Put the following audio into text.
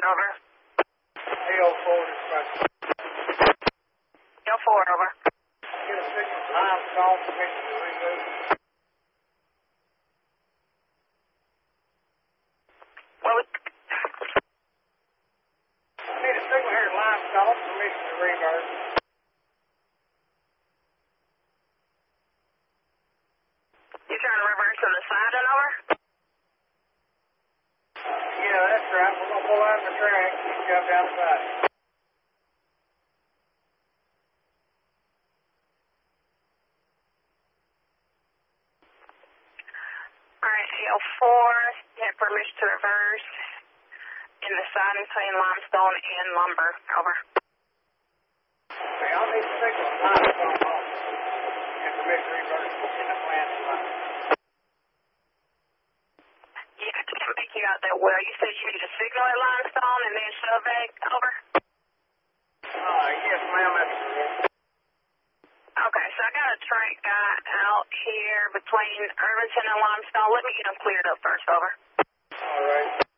Over. AO4 dispatch. AO4, over. Get a signal limestone permission to remove. What was... I need a signal here at limestone permission to reverse. You trying to reverse on the side and over? Yeah, that's right. We're going to pull out of the track and jump down the side. Alright, AO4, you have permission to reverse in the siding between limestone and lumber. Over. Okay, I'll need a signal at limestone and permission to reverse in the plant line. Yeah, I can't make you out that well. You said you need a signal at limestone and then shove back. Over. Yes, ma'am, that's correct. Okay, so I got a track guy out here between Irvington and Limestone. Let me get him cleared up first. Over. All right.